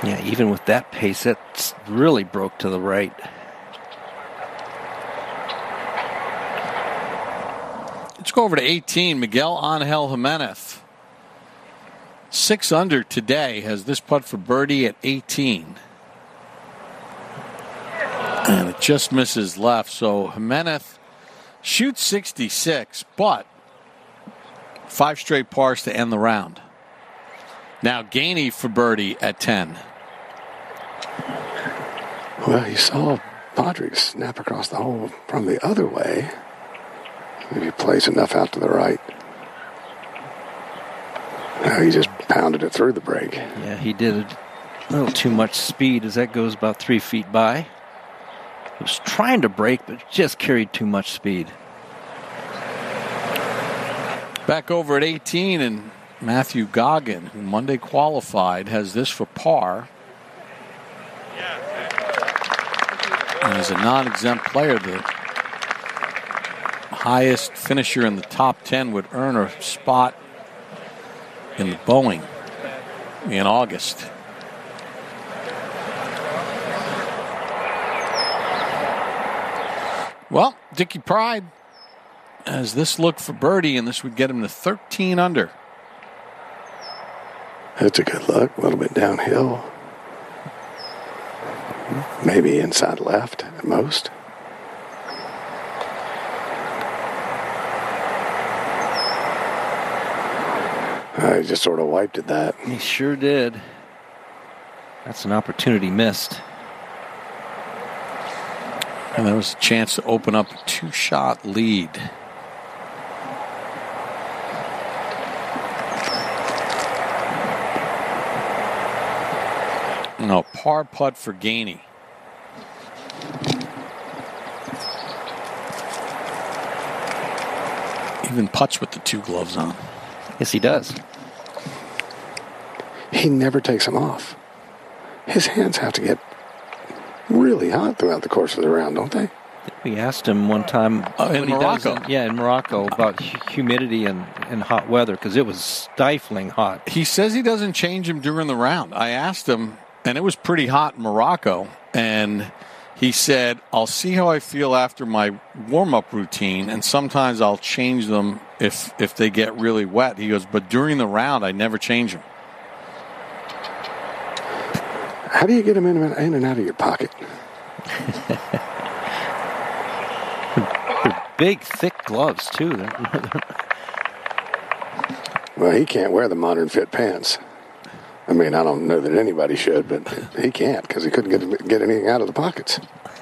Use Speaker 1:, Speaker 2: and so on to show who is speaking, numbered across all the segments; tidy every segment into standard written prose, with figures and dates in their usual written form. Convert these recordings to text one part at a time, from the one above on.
Speaker 1: Yeah, even with that pace, it really broke to the right.
Speaker 2: Let's go over to 18. Miguel Angel Jimenez. 6 under today, has this putt for birdie at 18. And it just misses left. So Jimenez shoots 66, but 5 straight pars to end the round. Now Gainey for birdie at 10.
Speaker 3: Well, you saw Padraig snap across the hole from the other way. If he plays enough out to the right. No, he just pounded it through the break.
Speaker 1: Yeah, he did a little too much speed as that goes about 3 feet by. He was trying to break, but just carried too much speed.
Speaker 2: Back over at 18, and Matthew Goggin, who Monday qualified, has this for par. And as a non-exempt player, the highest finisher in the top 10 would earn a spot in the Boeing in August. Well, Dickie Pride has this look for birdie, and this would get him to 13 under.
Speaker 3: That's a good look. A little bit downhill. Maybe inside left at most. He just sort of wiped at that.
Speaker 1: He sure did. That's an opportunity missed.
Speaker 2: And there was a chance to open up a 2-shot lead. No, par putt for Gainey. Even putts with the 2 gloves on.
Speaker 1: Yes, he does.
Speaker 3: He never takes them off. His hands have to get really hot throughout the course of the round, don't they?
Speaker 1: We asked him one time
Speaker 2: in Morocco.
Speaker 1: In Morocco about humidity and hot weather because it was stifling hot.
Speaker 2: He says he doesn't change them during the round. I asked him, and it was pretty hot in Morocco, and he said, I'll see how I feel after my warm-up routine, and sometimes I'll change them if they get really wet. He goes, but during the round, I never change them.
Speaker 3: How do you get them in and out of your pocket?
Speaker 1: They're big, thick gloves, too.
Speaker 3: Well, he can't wear the modern fit pants. I mean, I don't know that anybody should, but he can't because he couldn't get anything out of the pockets.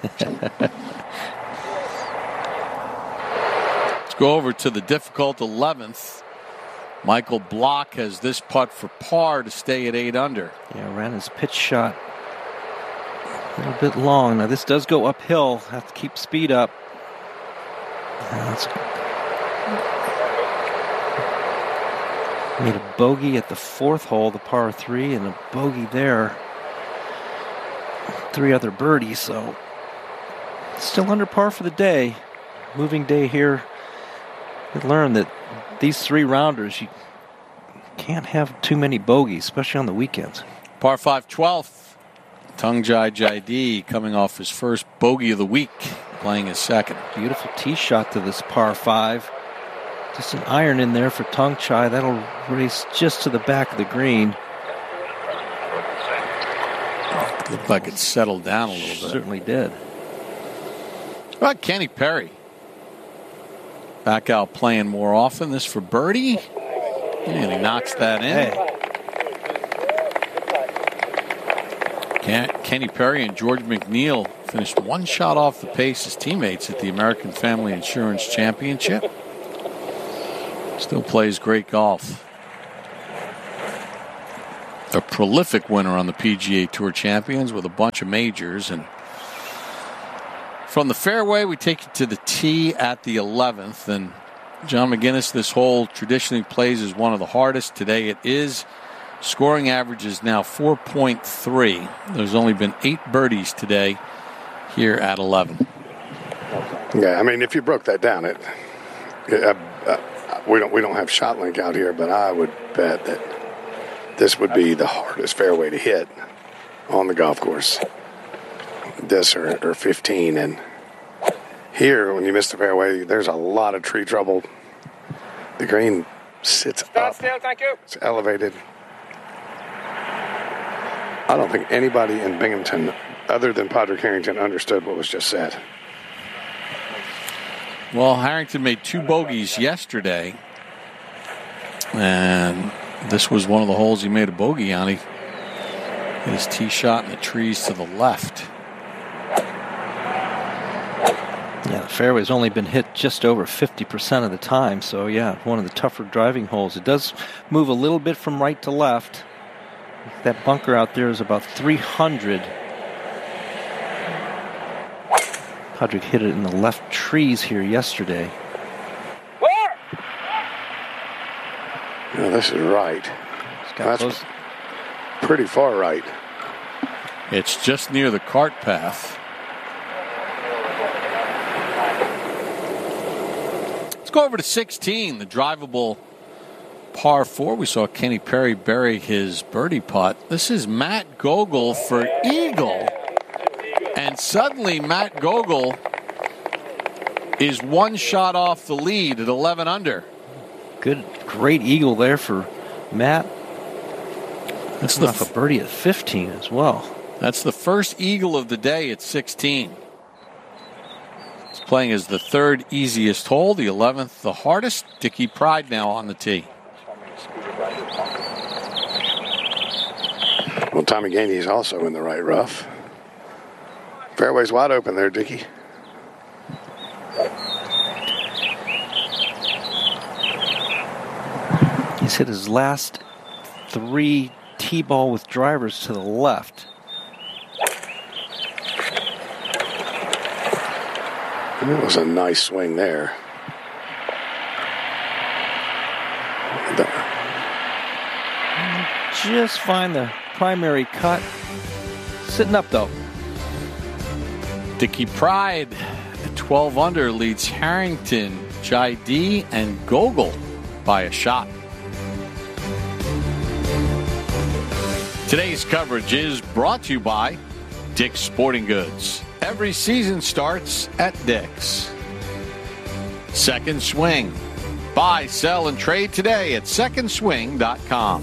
Speaker 2: Let's go over to the difficult 11th. Michael Block has this putt for par to stay at 8 under.
Speaker 1: Yeah, ran his pitch shot a little bit long. Now, this does go uphill. Have to keep speed up. Made a bogey at the 4th hole, the par 3, and a bogey there. 3 other birdies, so still under par for the day. Moving day here. We learned that these 3 rounders, you can't have too many bogeys, especially on the weekends.
Speaker 2: Par 5 12th. Tungjai Jaidi coming off his first bogey of the week, playing his second.
Speaker 1: Beautiful tee shot to this par 5. Just an iron in there for Tongchai. That'll race just to the back of the green.
Speaker 2: Looked like it settled down a little bit.
Speaker 1: Certainly did.
Speaker 2: How about Kenny Perry? Back out playing more often. This for birdie. And he knocks that in. Kenny Perry and George McNeil finished 1 shot off the pace as teammates at the American Family Insurance Championship. Still plays great golf. A prolific winner on the PGA Tour Champions with a bunch of majors. And from the fairway, we take it to the tee at the 11th. And John McGinnis, this hole traditionally plays as one of the hardest. Today it is. Scoring average is now 4.3. There's only been 8 birdies today here at 11.
Speaker 3: Yeah, I mean, if you broke that down, we don't have ShotLink out here, but I would bet that this would be the hardest fairway to hit on the golf course. This or 15. And here, when you miss the fairway, there's a lot of tree trouble. The green sits up.
Speaker 4: Thank you.
Speaker 3: It's elevated. I don't think anybody in Binghamton, other than Padraig Harrington, understood what was just said.
Speaker 2: Well, Harrington made 2 bogeys yesterday, and this was one of the holes he made a bogey on. He hit his tee shot in the trees to the left.
Speaker 1: Yeah, the fairway's only been hit just over 50% of the time, so yeah, one of the tougher driving holes. It does move a little bit from right to left. That bunker out there is about 300. Padraig hit it in the left trees here yesterday.
Speaker 3: No, this is right. That's
Speaker 1: close.
Speaker 3: Pretty far right.
Speaker 2: It's just near the cart path. Let's go over to 16, the drivable par 4. We saw Kenny Perry bury his birdie putt. This is Matt Gogol for eagle. And suddenly Matt Gogol is 1 shot off the lead at 11 under.
Speaker 1: Great eagle there for Matt.
Speaker 2: That's
Speaker 1: off a birdie at 15 as well.
Speaker 2: That's the first eagle of the day at 16. It's playing as the 3rd easiest hole, the 11th the hardest. Dickie Pride now on the tee.
Speaker 3: Well, Tommy Gainey's also in the right rough. Fairway's wide open there, Dickie.
Speaker 1: He's hit his last 3 tee ball with drivers to the left.
Speaker 3: It was a nice swing there.
Speaker 1: Just find the primary cut. Sitting up, though.
Speaker 2: Dickie Pride at 12 under leads Harrington, Jai-D, and Gogol by a shot. Today's coverage is brought to you by Dick's Sporting Goods. Every season starts at Dick's. Second Swing. Buy, sell, and trade today at secondswing.com.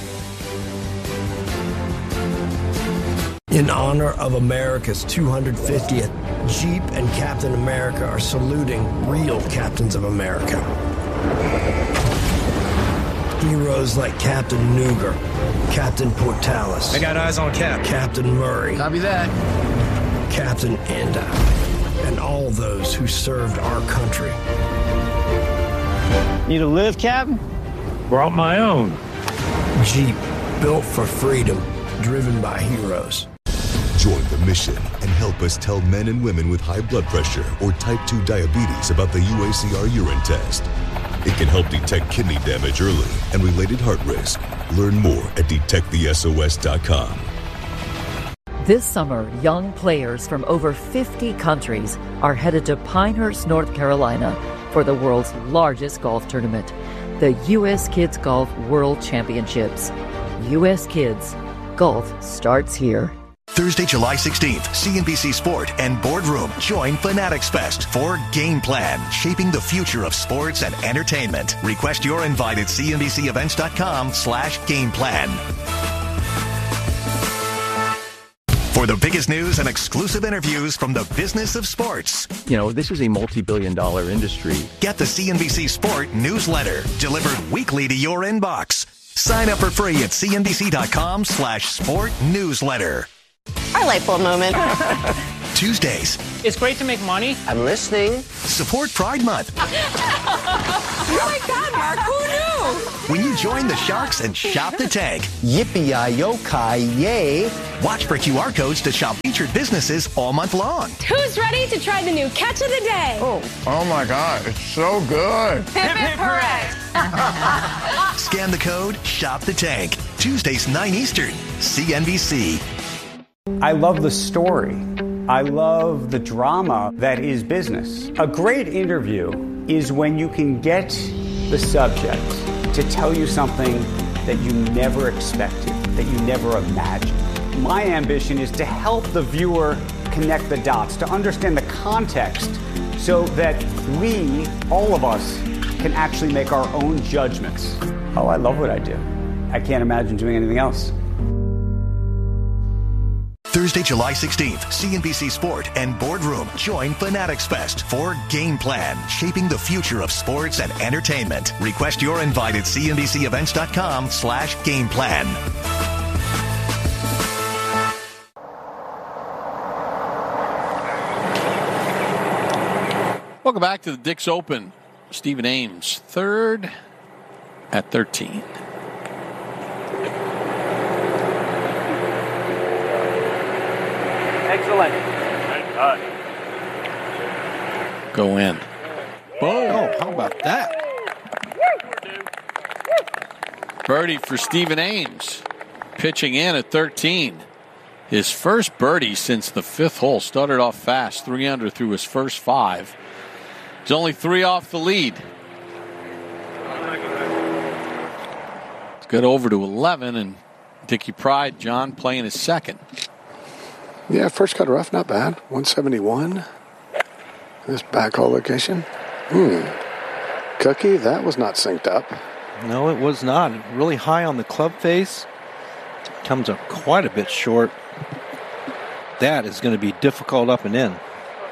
Speaker 5: In honor of America's 250th, Jeep and Captain America are saluting real Captains of America. Heroes like Captain Nuger, Captain Portales.
Speaker 4: I got eyes on Cap.
Speaker 5: Captain Murray.
Speaker 4: Copy that.
Speaker 5: Captain Enda. And all those who served our country.
Speaker 6: Need a lift, Captain?
Speaker 4: Brought my own.
Speaker 5: Jeep, built for freedom, driven by heroes.
Speaker 7: Join the mission and help us tell men and women with high blood pressure or type 2 diabetes about the UACR urine test. It can help detect kidney damage early and related heart risk. Learn more at detectthesos.com.
Speaker 8: This summer, young players from over 50 countries are headed to Pinehurst, North Carolina for the world's largest golf tournament, the U.S. Kids Golf World Championships. U.S. Kids Golf starts here.
Speaker 9: Thursday, July 16th, CNBC Sport and Boardroom join Fanatics Fest for Game Plan, shaping the future of sports and entertainment. Request your invite at cnbcevents.com/gameplan. For the biggest news and exclusive interviews from the business of sports.
Speaker 10: You know, this is a multi-billion-dollar industry.
Speaker 9: Get the CNBC Sport newsletter delivered weekly to your inbox. Sign up for free at cnbc.com/sport newsletter.
Speaker 11: Our light bulb moment.
Speaker 9: Tuesdays.
Speaker 6: It's great to make money.
Speaker 11: I'm listening.
Speaker 9: Support Pride Month.
Speaker 11: Oh my God, Mark, who knew?
Speaker 9: When you join the Sharks and shop the tank.
Speaker 5: Yippee-yi-yo-ki-yay.
Speaker 9: Watch for QR codes to shop featured businesses all month long.
Speaker 12: Who's ready to try the new catch of the day?
Speaker 13: Oh my God, it's so good.
Speaker 12: Hip, hip, hooray.
Speaker 9: Scan the code, shop the tank. Tuesdays, 9 Eastern. CNBC.
Speaker 14: I love the story. I love the drama that is business. A great interview is when you can get the subject to tell you something that you never expected, that you never imagined. My ambition is to help the viewer connect the dots, to understand the context so that we, all of us, can actually make our own judgments. Oh, I love what I do. I can't imagine doing anything else.
Speaker 9: Thursday, July 16th, CNBC Sport and Boardroom join Fanatics Fest for Game Plan, shaping the future of sports and entertainment. Request your invite at cnbcevents.com/gameplan.
Speaker 2: Welcome back to the Dix Open. Stephen Ames, third at 13.
Speaker 15: Excellent.
Speaker 2: Go in.
Speaker 1: Boom. Oh, how about that?
Speaker 2: Birdie for Stephen Ames. Pitching in at 13. His first birdie since the fifth hole. Started off fast, 3 under through his first 5. He's only 3 off the lead. Let's get over to 11, and Dickie Pride, John, playing his second.
Speaker 3: Yeah, first cut rough, not bad. 171. This back hole location. Cookie, that was not synced up.
Speaker 1: No, it was not. Really high on the club face. Comes up quite a bit short. That is going to be difficult up and in.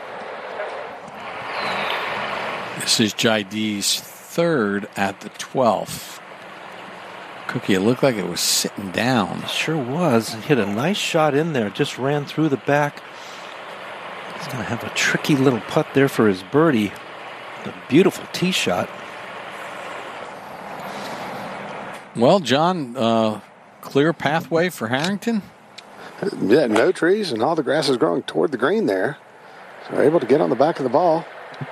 Speaker 2: This is Jaide's third at the 12th. Cookie, it looked like it was sitting down.
Speaker 1: It sure was. Hit a nice shot in there. Just ran through the back. He's going to have a tricky little putt there for his birdie. A beautiful tee shot.
Speaker 2: Well, John, clear pathway for Harrington?
Speaker 3: Yeah, no trees, and all the grass is growing toward the green there. So able to get on the back of the ball.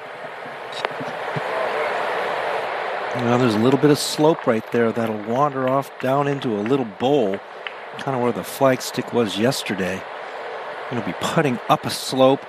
Speaker 1: Well, there's a little bit of slope right there that'll wander off down into a little bowl, kind of where the flagstick was yesterday. Going to be putting up a slope.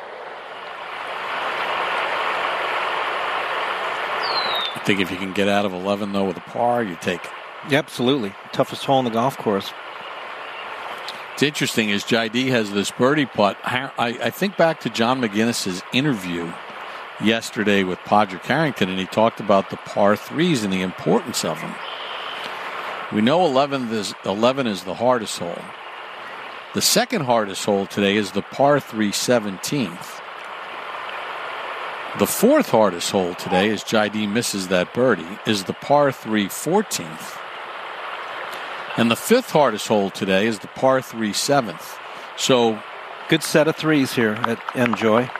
Speaker 2: I think if you can get out of 11, though, with a par, you take it.
Speaker 1: Yeah, absolutely. Toughest hole on the golf course.
Speaker 2: It's interesting as Jaide has this birdie putt. I think back to John McGinnis's interview yesterday with Padraig Harrington, and he talked about the par threes and the importance of them. We know 11 is the hardest hole. The second hardest hole today is the par 3 17th. The fourth hardest hole today, as Jaide misses that birdie, is the par 3 14th. And the fifth hardest hole today is the par 3 7th. So,
Speaker 1: good set of threes here at Enjoy.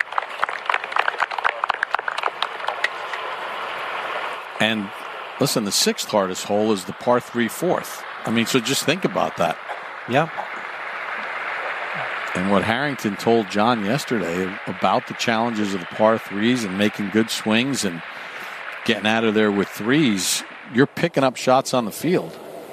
Speaker 2: And listen, the sixth hardest hole is the par 3 4th. I mean, so just think about that.
Speaker 1: Yeah.
Speaker 2: And what Harrington told John yesterday about the challenges of the par threes and making good swings and getting out of there with threes, you're picking up shots on the field.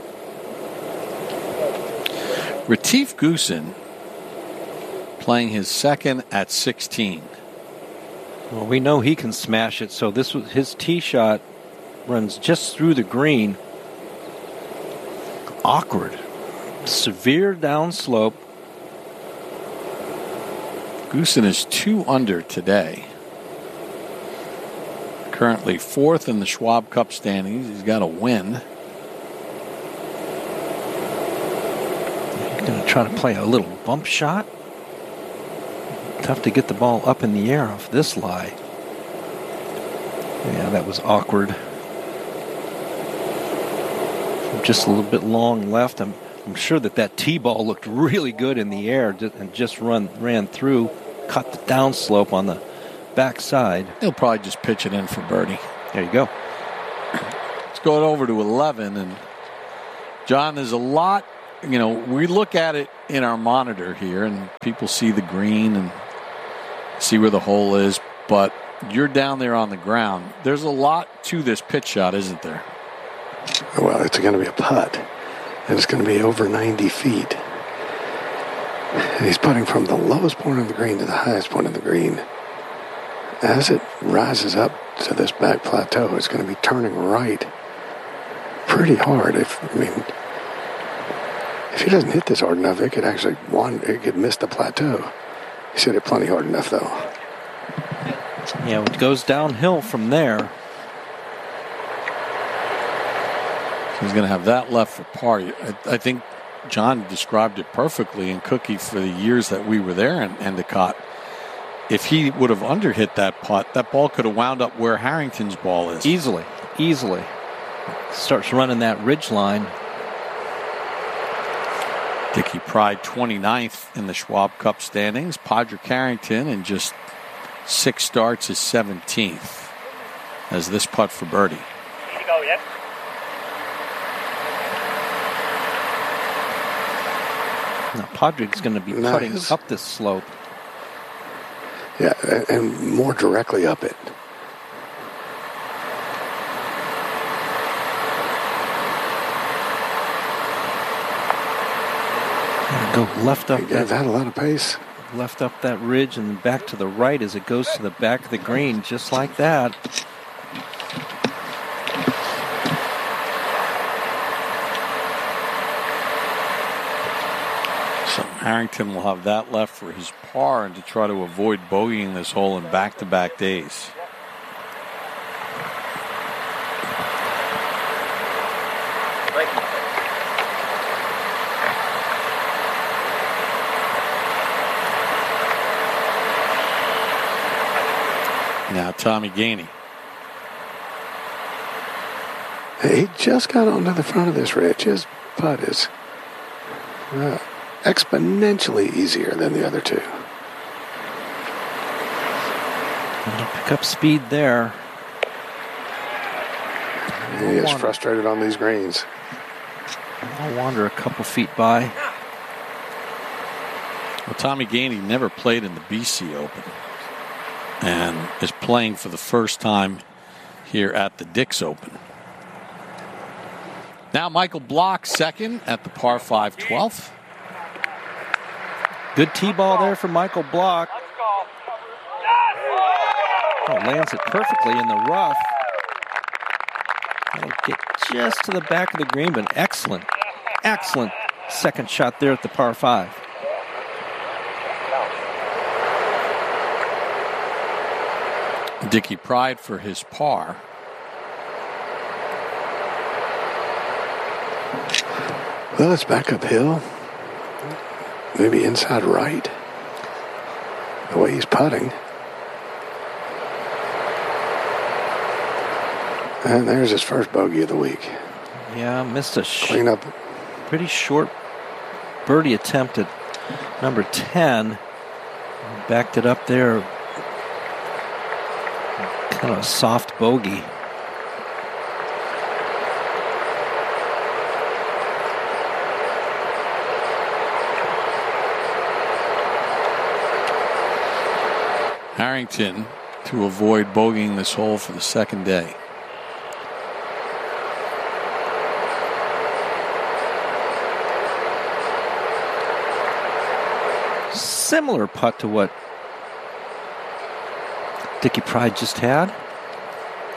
Speaker 2: Retief Goosen playing his second at 16.
Speaker 1: Well, we know he can smash it, so this was his tee shot. Runs just through the green. Awkward. Severe downslope.
Speaker 2: Goosen is 2 under today. Currently 4th in the Schwab Cup standings. He's got a win.
Speaker 1: He's going to try to play a little bump shot. Tough to get the ball up in the air off this lie. Yeah, that was awkward. Just a little bit long left. I'm sure that tee ball looked really good in the air and just ran through, cut the downslope on the backside.
Speaker 2: He'll probably just pitch it in for birdie.
Speaker 1: There you go.
Speaker 2: Let's go over to 11. And John, there's a lot, we look at it in our monitor here and people see the green and see where the hole is, but you're down there on the ground. There's a lot to this pitch shot, isn't there?
Speaker 3: Well, it's going to be a putt, and it's going to be over 90 feet. And he's putting from the lowest point of the green to the highest point of the green. As it rises up to this back plateau, it's going to be turning right pretty hard. If If he doesn't hit this hard enough, it could actually it could miss the plateau. He's hit it plenty hard enough, though.
Speaker 1: Yeah, it goes downhill from there.
Speaker 2: He's going to have that left for par. I think John described it perfectly in Cookie for the years that we were there in Endicott. If he would have underhit that putt, that ball could have wound up where Harrington's ball is.
Speaker 1: Easily. Starts running that ridge line.
Speaker 2: Dickie Pride 29th in the Schwab Cup standings. Padraig Harrington in just 6 starts is 17th as this putt for birdie.
Speaker 1: Now Padraig's going to be putting up this slope.
Speaker 3: Yeah, and more directly up it.
Speaker 1: Go left up.
Speaker 3: That a lot of pace.
Speaker 1: Left up that ridge and back to the right as it goes to the back of the green, just like that.
Speaker 2: So Harrington will have that left for his par and to try to avoid bogeying this hole in back-to-back days. Now Tommy Gainey.
Speaker 3: He just got onto the front of this ridge. His putt is exponentially easier than the other two.
Speaker 1: Pick up speed there.
Speaker 3: He is frustrated on these greens.
Speaker 1: I'll wander a couple feet by.
Speaker 2: Well, Tommy Gainey never played in the BC Open and is playing for the first time here at the Dix Open. Now Michael Block second at the par 5 12th.
Speaker 1: Good tee ball there for Michael Block. Oh, lands it perfectly in the rough. That'll get just to the back of the green, but excellent second shot there at the par 5.
Speaker 2: Dickie Pride for his par.
Speaker 3: Well, it's back uphill. Maybe inside right. The way he's putting. And there's his first bogey of the week.
Speaker 1: Yeah, missed a
Speaker 3: clean up.
Speaker 1: Pretty short birdie attempt at number 10. Backed it up there. Kind of a soft bogey.
Speaker 2: Harrington to avoid bogeying this hole for the second day.
Speaker 1: Similar putt to what Dickie Pride just had.